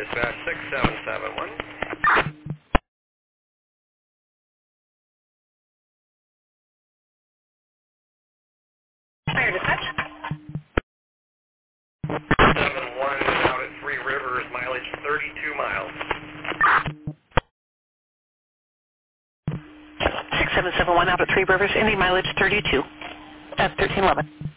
Dispatch 6771. Fire dispatch. 71 out at Three Rivers, mileage 32 miles. 6771 out at Three Rivers, Indy mileage 32 at 1311.